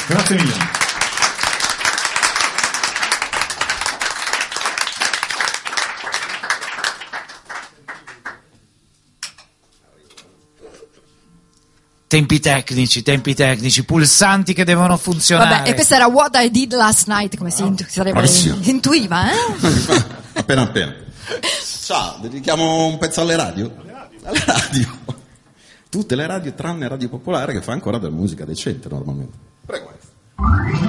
Grazie mille. Tempi tecnici, pulsanti che devono funzionare. Vabbè, e questo era What I Did Last Night, come si intuiva, Appena. Ciao, dedichiamo un pezzo alle radio? Alle radio. Tutte le radio tranne Radio Popolare, che fa ancora della musica decente normalmente. Prego.